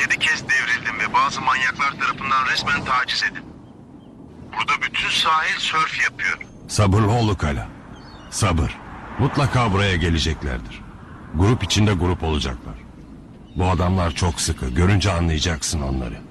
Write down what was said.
7 kez devrildim ve bazı manyaklar tarafından resmen taciz edildim. Burada bütün sahil sörf yapıyor. Sabırlı ol Kala. Sabır. Mutlaka buraya geleceklerdir. Grup içinde grup olacaklar. Bu adamlar çok sıkı. Görünce anlayacaksın onları.